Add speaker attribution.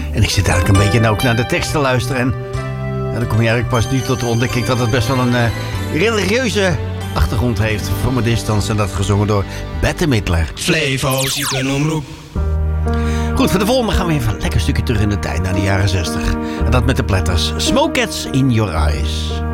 Speaker 1: En ik zit eigenlijk een beetje ook naar de tekst te luisteren. En dan kom je eigenlijk pas nu tot de ontdekking dat het best wel een religieuze achtergrond heeft. From a Distance, en dat gezongen door Bette Midler.
Speaker 2: Flevo's, je kunt omroep.
Speaker 1: Goed, voor de volgende gaan we even een lekker stukje terug in de tijd, naar de jaren 60. En dat met de Platters. Smoke Cats in Your Eyes.